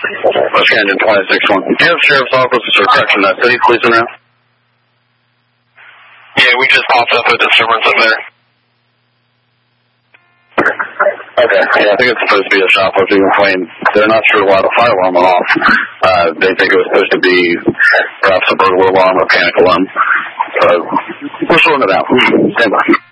West Canyon 26-1. Do you have sheriff's office or correction, city police in there? Yeah, we just popped up a disturbance up there. Okay, yeah, I think it's supposed to be a shoplifting complaint. They're not sure why the fire alarm went off. They think it was supposed to be perhaps a burglar alarm or panic alarm. So, we're sorting it out. Stand by.